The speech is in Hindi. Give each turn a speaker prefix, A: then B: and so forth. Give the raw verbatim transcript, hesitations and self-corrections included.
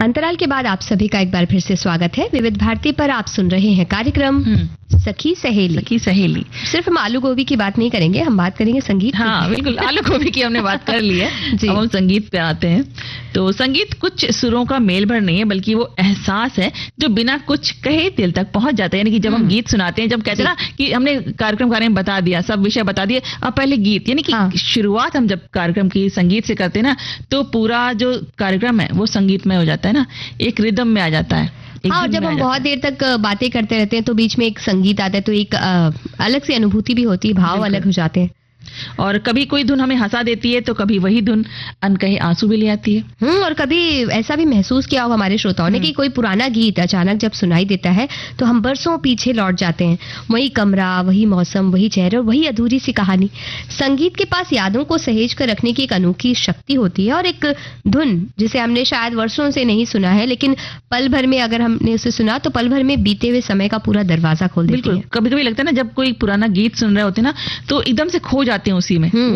A: अंतराल के बाद आप सभी का एक बार फिर से स्वागत है। विविध भारती पर आप सुन रहे हैं कार्यक्रम सखी सहेली।
B: सखी सहेली।
A: सिर्फ हम आलू गोभी की बात नहीं करेंगे, हम बात करेंगे संगीत।
B: हाँ बिल्कुल, आलू गोभी की हमने बात कर ली है। अब हम संगीत पे आते हैं। तो संगीत कुछ सुरों का मेल भर नहीं है, बल्कि वो एहसास है जो बिना कुछ कहे दिल तक पहुंच जाता है। यानी कि जब हम गीत सुनाते हैं, जब कहते हैं ना कि हमने कार्यक्रम के बारे में बता दिया, सब विषय बता दिए, अब पहले गीत, यानी कि हाँ। शुरुआत हम जब कार्यक्रम की संगीत से करते हैं ना, तो पूरा जो कार्यक्रम है वो संगीतमय हो जाता है ना, एक रिदम में आ जाता है।
A: हाँ, जब हम बहुत देर तक बातें करते रहते हैं तो बीच में एक संगीत आता है, तो एक अलग सी अनुभूति भी होती है, भाव अलग हो जाते हैं।
B: और कभी कोई धुन हमें हंसा देती है तो कभी वही धुन अनकहे आंसू भी ले आती है।
A: हम्म और कभी ऐसा भी महसूस किया हो हमारे श्रोताओं ने कि कोई पुराना गीत अचानक जब सुनाई देता है तो हम बरसों पीछे लौट जाते हैं। वही कमरा, वही मौसम, वही चेहरे और वही अधूरी सी कहानी। संगीत के पास यादों को सहेज कर रखने की एक अनोखी शक्ति होती है, और एक धुन जिसे हमने शायद वर्षों से नहीं सुना है, लेकिन पल भर में अगर हमने उसे सुना तो पल भर में बीते हुए समय का पूरा दरवाजा खोल देती है।
B: कभी कभी लगता है ना, जब कोई पुराना गीत सुन रहे होते हैं ना, तो एकदम से खो जाते हैं उसी में।